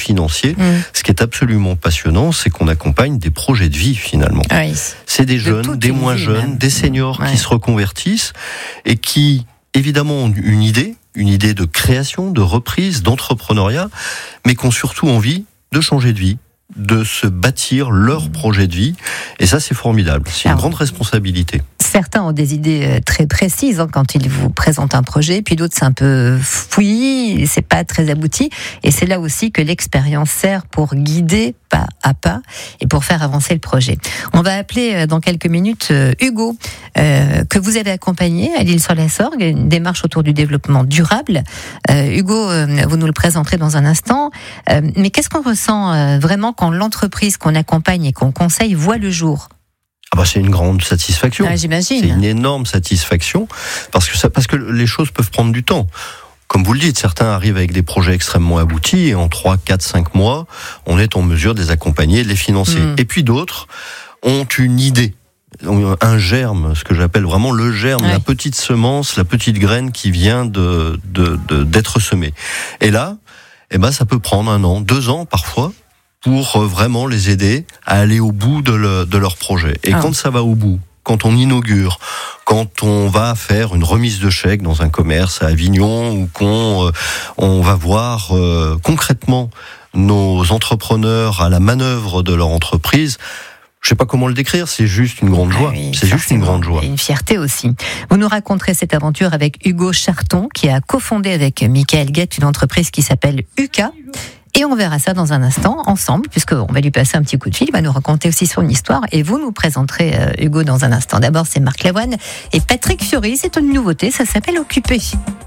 financier. Ce qui est absolument passionnant, c'est qu'on accompagne des projets de vie finalement. Oui. C'est des jeunes, des moins jeunes, même. Des seniors qui se reconvertissent et qui, évidemment, ont une idée de création, de reprise, d'entrepreneuriat, mais qui ont surtout envie de changer de vie, de se bâtir leur projet de vie. Et ça, c'est formidable. C'est une grande responsabilité. Certains ont des idées très précises quand ils vous présentent un projet, puis d'autres c'est un peu fouillis, c'est pas très abouti. Et c'est là aussi que l'expérience sert pour guider pas à pas et pour faire avancer le projet. On va appeler dans quelques minutes Hugo, que vous avez accompagné à l'Isle-sur-la-Sorgue, une démarche autour du développement durable. Hugo, vous nous le présenterez dans un instant. Mais qu'est-ce qu'on ressent vraiment quand l'entreprise qu'on accompagne et qu'on conseille voit le jour ? C'est une grande satisfaction. J'imagine. C'est une énorme satisfaction parce que les choses peuvent prendre du temps. Comme vous le dites, certains arrivent avec des projets extrêmement aboutis et en 3, 4, 5 mois, on est en mesure de les accompagner et de les financer. Et puis d'autres ont une idée, un germe, ce que j'appelle vraiment le germe, la petite semence, la petite graine qui vient d'être semée. Et là, ça peut prendre 1 an, 2 ans parfois, pour vraiment les aider à aller au bout de leur projet. Et quand ça va au bout, quand on inaugure, quand on va faire une remise de chèque dans un commerce à Avignon, ou qu'on va voir concrètement nos entrepreneurs à la manœuvre de leur entreprise, je sais pas comment le décrire, c'est juste une grande joie. C'est juste une grande joie. Et une fierté aussi. Vous nous raconterez cette aventure avec Hugo Charton, qui a cofondé avec Michael Guette une entreprise qui s'appelle UCA. Et on verra ça dans un instant, ensemble, puisqu'on va lui passer un petit coup de fil. Il va nous raconter aussi son histoire. Et vous nous présenterez Hugo dans un instant. D'abord, c'est Marc Lavoine et Patrick Fiori. C'est une nouveauté, ça s'appelle Occupé.